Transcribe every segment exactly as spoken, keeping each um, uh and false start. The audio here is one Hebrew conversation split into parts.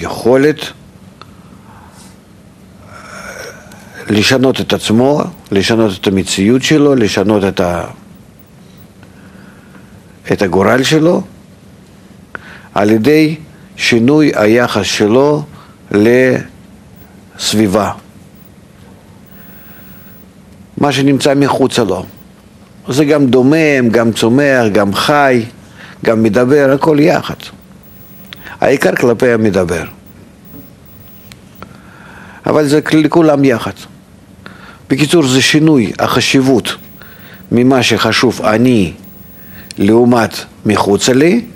יכולת לשנות את עצמו, לשנות את המציאות שלו, לשנות את, ה... את הגורל שלו, על ידי שינוי היחס שלו לסביבה. מה שנמצא מחוץ לו. זה גם דומם, גם צומח, גם חי, גם מדבר, הכל יחד. העיקר כלפי המדבר. אבל זה לכולם יחד. בקיצור, זה שינוי החשיבות ממה שחשוב אני לעומת מחוץ לי,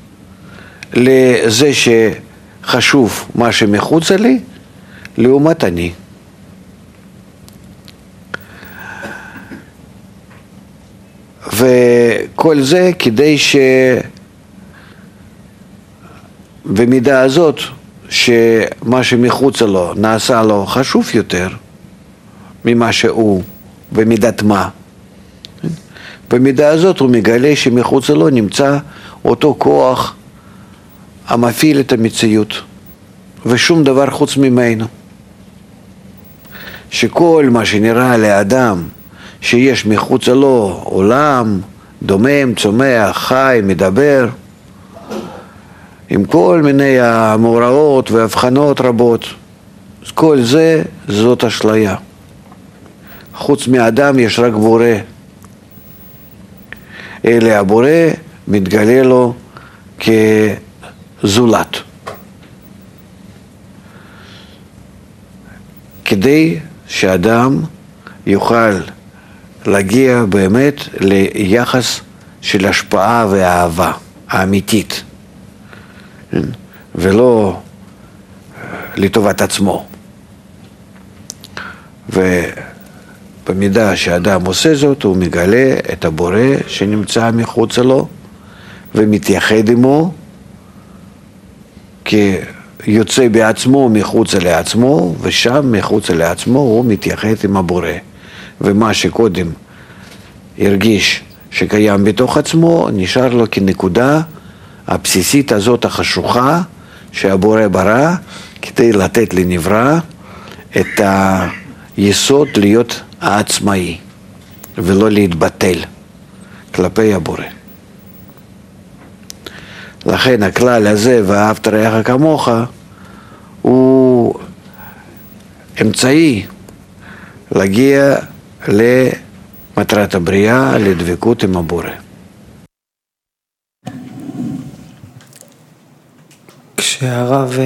לזה שחשוב מה שמחוץ לי לעומת אני. וכל זה כדי שבמידה הזאת שמה שמחוץ לו נעשה לו חשוב יותר ממה שהוא במידת מה. במידה הזאת הוא מגלה שמחוץ לו נמצא אותו כוח המפעיל את המציאות ושום דבר חוץ ממנו. שכל מה שנראה לאדם שיש מחוץ לו עולם, דומם, צומח, חי, מדבר, עם כל מיני המאורעות והבחנות רבות. אז כל זה, זאת אשליה. חוץ מאדם יש רק בורא. אלה הבורא מתגלה לו כזולת. כדי שאדם יוכל להגיע באמת ליחס של השפעה ואהבה האמיתית, ולא לטובת עצמו. ובמידה שאדם עושה זאת, הוא מגלה את הבורא שנמצא מחוץ לו, ומתייחד עמו, כיוצא בעצמו מחוץ לעצמו, ושם מחוץ לעצמו הוא מתייחד עם הבורא. ומה שקודם הרגיש שקיים בתוך עצמו, נשאר לו כנקודה הבסיסית הזאת החשוכה שהבורא ברא, כדי לתת לנברא את היסוד להיות העצמאי ולא להתבטל כלפי הבורא. לכן הכלל הזה, ואהבת רעך כמוך, הוא אמצעי להגיע למטרת הבריאה, לדבקות עם הבורא. כשהרב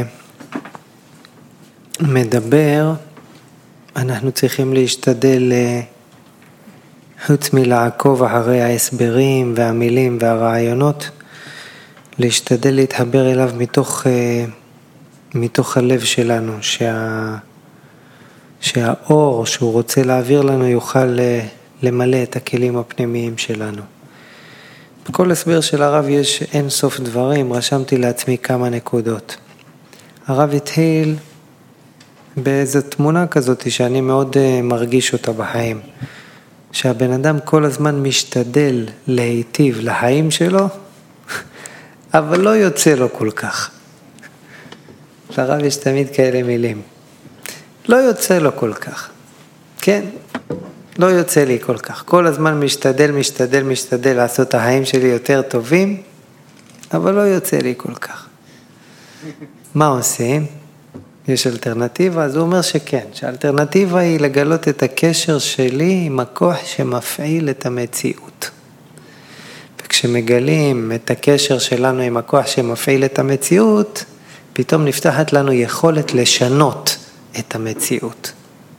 מדבר, אנחנו צריכים להשתדל, חוץ מלעקוב אחרי ההסברים והמילים והרעיונות, להשתדל להתחבר אליו מתוך, מתוך הלב שלנו, שה, שהאור שהוא רוצה להעביר לנו יוכל למלא את הכלים הפנימיים שלנו. בכל הסבר של הרב יש אין סוף דברים, רשמתי לעצמי כמה נקודות. הרב התחיל באיזו תמונה כזאת שאני מאוד מרגיש אותה בחיים, שהבן אדם כל הזמן משתדל להיטיב לחיים שלו, אבל לא יוצא לו כל כך. לרב יש תמיד כאלה מילים. לא יוצא לו כל כך. כן, לא יוצא לי כל כך. כל הזמן משתדל, משתדל, משתדל לעשות את החיים שלי יותר טובים, אבל לא יוצא לי כל כך. מה עושים? יש אלטרנטיבה? אז הוא אומר שכן, שהאלטרנטיבה היא לגלות את הקשר שלי עם הכוח שמפעיל את המציאות. וכשמגלים את הקשר שלנו עם הכוח שמפעיל את המציאות, פתאום נפתחת לנו יכולת לשנות את המציאות.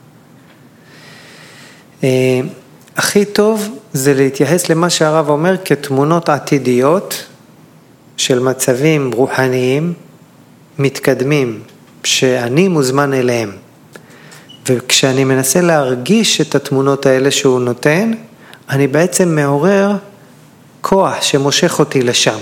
הכי טוב זה להתייחס למה שהרב אומר כתמונות עתידיות של מצבים רוחניים מתקדמים שאני מוזמן אליהם. וכשאני מנסה להרגיש את התמונות האלה שהוא נותן, אני בעצם מעורר כוח שמושך אותי לשם.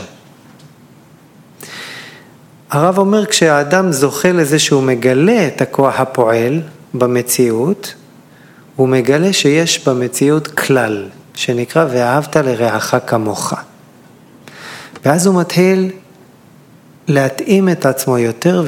הרב אומר כשהאדם זוכה לזה שהוא מגלה את הכוח הפועל במציאות, הוא מגלה שיש במציאות כלל שנקרא ואהבת לרעך כמוך. ואז הוא מתחיל להתאים את עצמו יותר